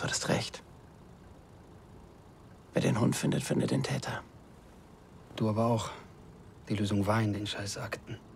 Du hattest recht. Wer den Hund findet, findet den Täter. Du aber auch. Die Lösung war in den Scheißakten.